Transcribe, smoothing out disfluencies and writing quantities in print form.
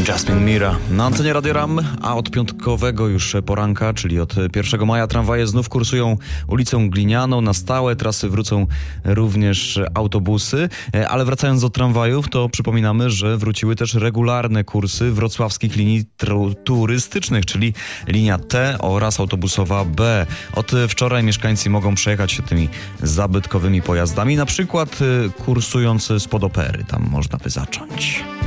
Jasmine Mira na antenie Radio RAM, a od piątkowego już poranka, czyli od 1 maja tramwaje znów kursują ulicą Glinianą na stałe, trasy wrócą również autobusy, ale wracając do tramwajów, to przypominamy, że wróciły też regularne kursy wrocławskich linii turystycznych, czyli linia T oraz autobusowa B. Od wczoraj mieszkańcy mogą przejechać się tymi zabytkowymi pojazdami, na przykład kursując spod Opery, tam można by zacząć.